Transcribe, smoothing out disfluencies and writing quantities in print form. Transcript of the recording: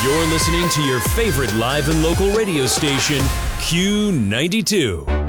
You're listening to your favorite live and local radio station, Q92.